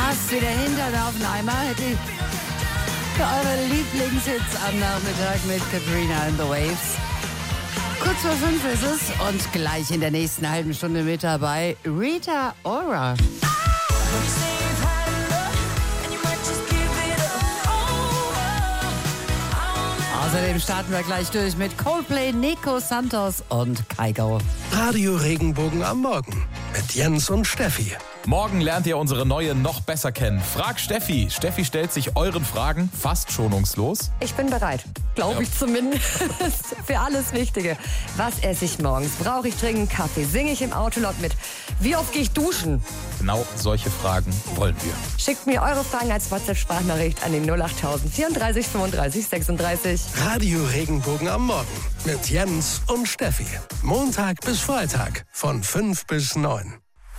Fast wieder Hintern auf den Eimer. Hätte ich für eure Lieblingshits am Nachmittag mit Katrina and the Waves. Kurz vor 5 ist es und gleich in der nächsten halben Stunde mit dabei Rita Ora. Außerdem starten wir gleich durch mit Coldplay, Nico Santos und Kygo. Radio Regenbogen am Morgen mit Jens und Steffi. Morgen lernt ihr unsere neue noch besser kennen. Frag Steffi. Steffi stellt sich euren Fragen fast schonungslos. Ich bin bereit, glaube ich zumindest, für alles Wichtige. Was esse ich morgens? Brauche ich dringend Kaffee? Singe ich im Auto laut mit? Wie oft gehe ich duschen? Genau solche Fragen wollen wir. Schickt mir eure Fragen als WhatsApp-Sprachnachricht an den 08000 34 35 36. Radio Regenbogen am Morgen mit Jens und Steffi. Montag bis Freitag von 5 bis 9.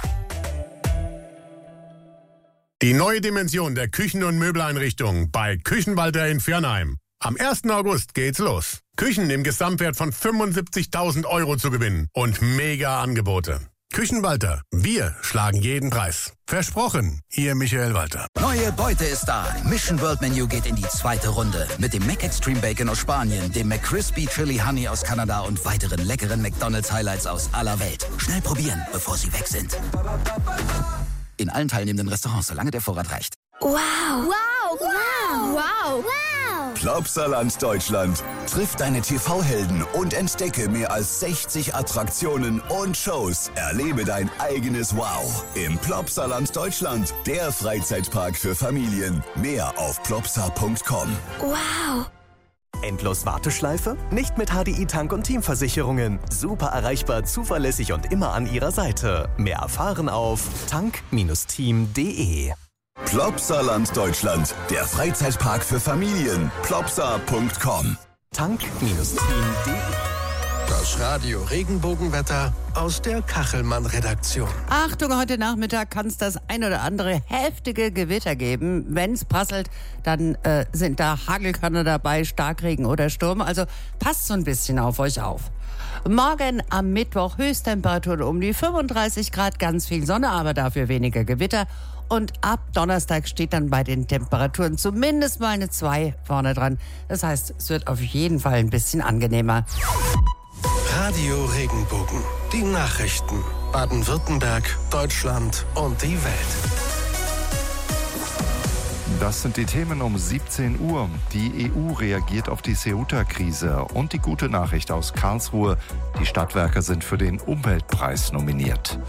Die neue Dimension der Küchen- und Möbeleinrichtungen bei Küchenwalter in Viernheim. Am 1. August geht's los. Küchen im Gesamtwert von 75.000 € zu gewinnen und mega Angebote. Küchenwalter, wir schlagen jeden Preis. Versprochen, Ihr Michael Walter. Neue Beute ist da. Mission World Menu geht in die zweite Runde. Mit dem Mac Extreme Bacon aus Spanien, dem McCrispy Chili Honey aus Kanada und weiteren leckeren McDonald's Highlights aus aller Welt. Schnell probieren, bevor sie weg sind. In allen teilnehmenden Restaurants, solange der Vorrat reicht. Wow! Wow! Wow! Wow! Wow! Plopsaland Deutschland. Triff deine TV-Helden und entdecke mehr als 60 Attraktionen und Shows. Erlebe dein eigenes Wow im Plopsaland Deutschland. Der Freizeitpark für Familien. Mehr auf plopsa.com. Wow! Endlos Warteschleife? Nicht mit HDI Tank- und Teamversicherungen. Super erreichbar, zuverlässig und immer an Ihrer Seite. Mehr erfahren auf tank-team.de. Plopsaland Deutschland. Der Freizeitpark für Familien. plopsa.com. tank-team.de. Das Radio Regenbogenwetter aus der Kachelmann-Redaktion. Achtung, heute Nachmittag kann es das ein oder andere heftige Gewitter geben. Wenn es prasselt, dann sind da Hagelkörner dabei, Starkregen oder Sturm. Also passt so ein bisschen auf euch auf. Morgen am Mittwoch Höchsttemperaturen um die 35 Grad, ganz viel Sonne, aber dafür weniger Gewitter. Und ab Donnerstag steht dann bei den Temperaturen zumindest mal eine 2 vorne dran. Das heißt, es wird auf jeden Fall ein bisschen angenehmer. Radio Regenbogen. Die Nachrichten. Baden-Württemberg, Deutschland und die Welt. Das sind die Themen um 17 Uhr. Die EU reagiert auf die Ceuta-Krise. Und die gute Nachricht aus Karlsruhe. Die Stadtwerke sind für den Umweltpreis nominiert.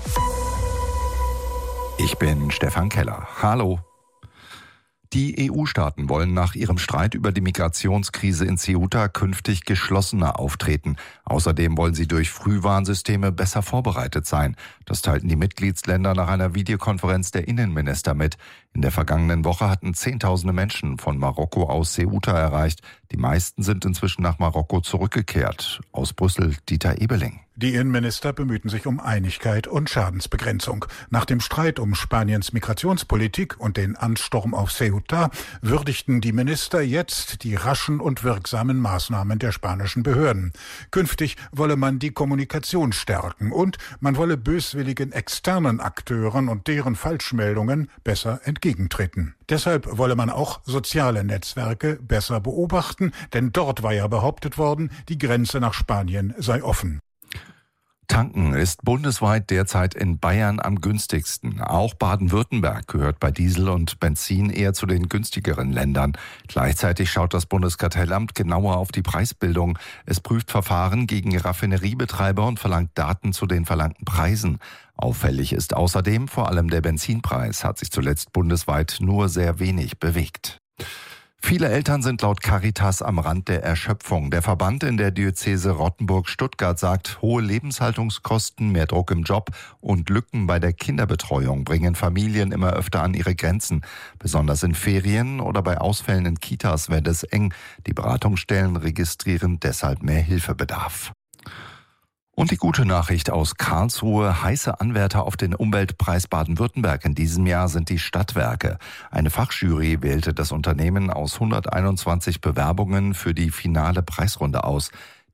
Ich bin Stefan Keller. Hallo. Die EU-Staaten wollen nach ihrem Streit über die Migrationskrise in Ceuta künftig geschlossener auftreten. Außerdem wollen sie durch Frühwarnsysteme besser vorbereitet sein. Das teilten die Mitgliedsländer nach einer Videokonferenz der Innenminister mit. In der vergangenen Woche hatten Zehntausende Menschen von Marokko aus Ceuta erreicht. Die meisten sind inzwischen nach Marokko zurückgekehrt. Aus Brüssel Dieter Ebeling. Die Innenminister bemühten sich um Einigkeit und Schadensbegrenzung. Nach dem Streit um Spaniens Migrationspolitik und den Ansturm auf Ceuta würdigten die Minister jetzt die raschen und wirksamen Maßnahmen der spanischen Behörden. Künftig wolle man die Kommunikation stärken und man wolle böswilligen externen Akteuren und deren Falschmeldungen besser entgegentreten. Deshalb wolle man auch soziale Netzwerke besser beobachten, denn dort war ja behauptet worden, die Grenze nach Spanien sei offen. Tanken ist bundesweit derzeit in Bayern am günstigsten. Auch Baden-Württemberg gehört bei Diesel und Benzin eher zu den günstigeren Ländern. Gleichzeitig schaut das Bundeskartellamt genauer auf die Preisbildung. Es prüft Verfahren gegen Raffineriebetreiber und verlangt Daten zu den verlangten Preisen. Auffällig ist außerdem vor allem der Benzinpreis, hat sich zuletzt bundesweit nur sehr wenig bewegt. Viele Eltern sind laut Caritas am Rand der Erschöpfung. Der Verband in der Diözese Rottenburg-Stuttgart sagt, hohe Lebenshaltungskosten, mehr Druck im Job und Lücken bei der Kinderbetreuung bringen Familien immer öfter an ihre Grenzen. Besonders in Ferien oder bei Ausfällen in Kitas wird es eng. Die Beratungsstellen registrieren deshalb mehr Hilfebedarf. Und die gute Nachricht aus Karlsruhe: heiße Anwärter auf den Umweltpreis Baden-Württemberg in diesem Jahr sind die Stadtwerke. Eine Fachjury wählte das Unternehmen aus 121 Bewerbungen für die finale Preisrunde aus.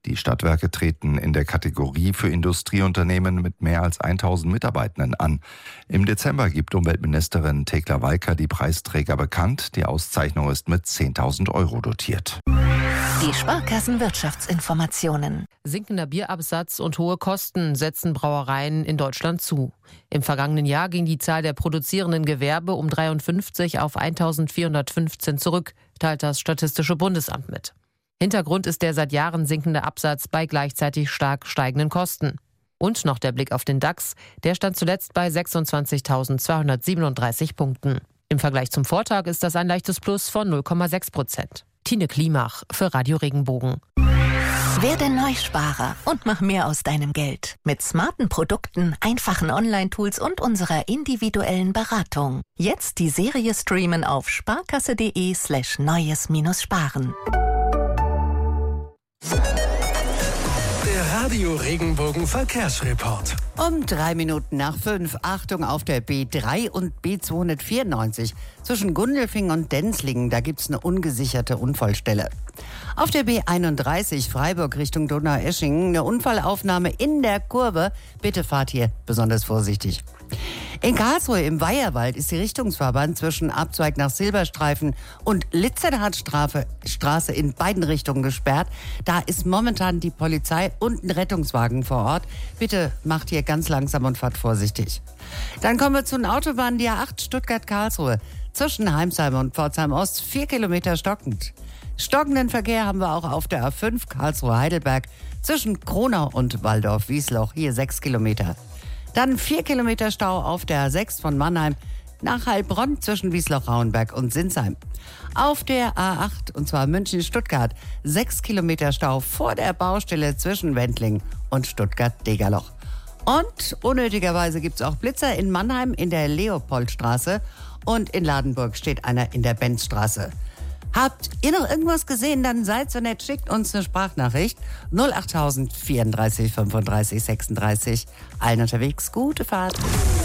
Die Stadtwerke treten in der Kategorie für Industrieunternehmen mit mehr als 1000 Mitarbeitenden an. Im Dezember gibt Umweltministerin Thekla Walker die Preisträger bekannt. Die Auszeichnung ist mit 10.000 Euro dotiert. Die Sparkassenwirtschaftsinformationen. Sinkender Bierabsatz und hohe Kosten setzen Brauereien in Deutschland zu. Im vergangenen Jahr ging die Zahl der produzierenden Gewerbe um 53 auf 1.415 zurück, teilt das Statistische Bundesamt mit. Hintergrund ist der seit Jahren sinkende Absatz bei gleichzeitig stark steigenden Kosten. Und noch der Blick auf den DAX, der stand zuletzt bei 26.237 Punkten. Im Vergleich zum Vortag ist das ein leichtes Plus von 0,6%. Tine Klimach für Radio Regenbogen. Werde Neusparer und mach mehr aus deinem Geld. Mit smarten Produkten, einfachen Online-Tools und unserer individuellen Beratung. Jetzt die Serie streamen auf sparkasse.de/neues-sparen. Der Radio Regenbogen Verkehrsreport. Um 3 Minuten nach 5. Achtung auf der B3 und B294. Zwischen Gundelfingen und Denzlingen, da gibt's eine ungesicherte Unfallstelle. Auf der B31 Freiburg Richtung Donaueschingen eine Unfallaufnahme in der Kurve. Bitte fahrt hier besonders vorsichtig. In Karlsruhe im Weiherwald ist die Richtungsfahrbahn zwischen Abzweig nach Silberstreifen und Litzerhardstraße in beiden Richtungen gesperrt. Da ist momentan die Polizei und ein Rettungswagen vor Ort. Bitte macht hier ganz langsam und fahrt vorsichtig. Dann kommen wir zu den Autobahnen, die A8 Stuttgart-Karlsruhe. Zwischen Heimsheim und Pforzheim-Ost 4 Kilometer stockend. Stockenden Verkehr haben wir auch auf der A5 Karlsruhe-Heidelberg zwischen Kronau und Waldorf-Wiesloch, hier 6 Kilometer. Dann 4 Kilometer Stau auf der A6 von Mannheim nach Heilbronn zwischen Wiesloch-Rauenberg und Sinsheim. Auf der A8, und zwar München-Stuttgart, 6 Kilometer Stau vor der Baustelle zwischen Wendling und Stuttgart-Degerloch. Und unnötigerweise gibt es auch Blitzer in Mannheim in der Leopoldstraße und in Ladenburg steht einer in der Benzstraße. Habt ihr noch irgendwas gesehen? Dann seid so nett, schickt uns eine Sprachnachricht. 08000 34 35 36. Allen unterwegs, gute Fahrt.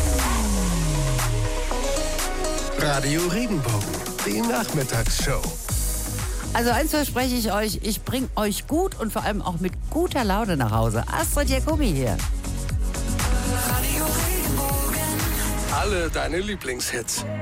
Radio Regenbogen, die Nachmittagsshow. Also eins verspreche ich euch, ich bringe euch gut und vor allem auch mit guter Laune nach Hause. Astrid Jacobi hier. Radio Regenbogen. Alle deine Lieblingshits.